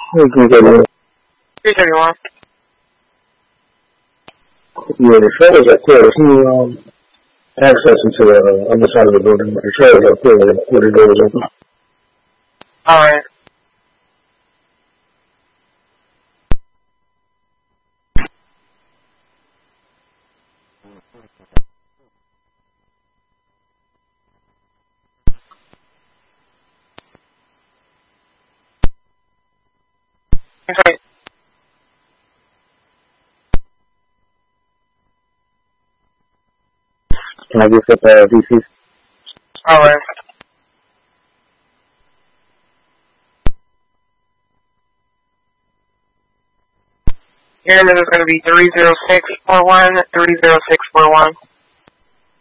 331. 331. Yeah, the trailers are clear. There's no access into the other side of the building. The trailers are clear with the doors open. Alright. Okay. Can I get up DC? Alright. Your number is going to be 30641, 30641.